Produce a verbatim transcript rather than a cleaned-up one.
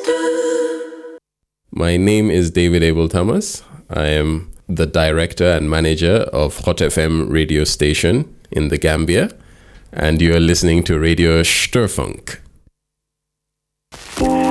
My name is David Abel Thomas. I am the director and manager of Hot F M radio station in the Gambia, and you are listening to Radio Störfunk.